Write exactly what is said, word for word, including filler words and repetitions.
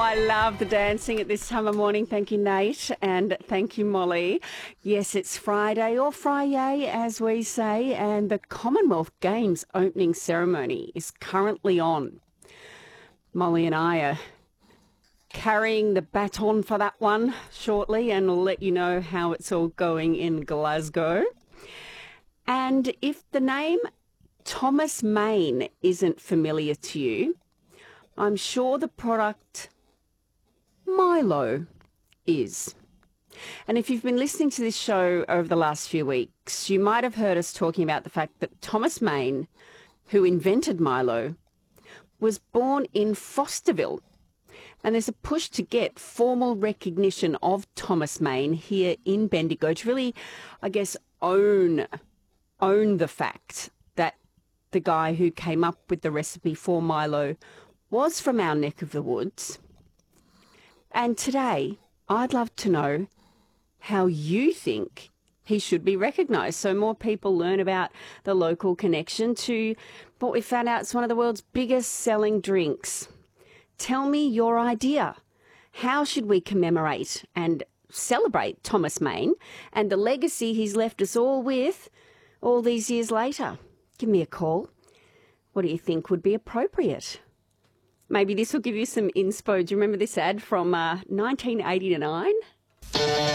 I love the dancing at this time of morning. Thank you, Nate, and thank you, Molly. Yes, it's Friday, or Friday, as we say, and the Commonwealth Games opening ceremony is currently on. Molly and I are carrying the baton for that one shortly, and we'll let you know how it's all going in Glasgow. And if the name Thomas Main isn't familiar to you, I'm sure the product Milo is. And if you've been listening to this show over the last few weeks, you might have heard us talking about the fact that Thomas Main, who invented Milo, was born in Fosterville. And there's a push to get formal recognition of Thomas Main here in Bendigo to really, I guess, own, own the fact that the guy who came up with the recipe for Milo was from our neck of the woods. And today, I'd love to know how you think he should be recognised, so more people learn about the local connection to what we found out is one of the world's biggest selling drinks. Tell me your idea. How should we commemorate and celebrate Thomas Main and the legacy he's left us all with all these years later? Give me a call. What do you think would be appropriate? Maybe this will give you some inspo. Do you remember this ad from uh, nineteen eighty-nine?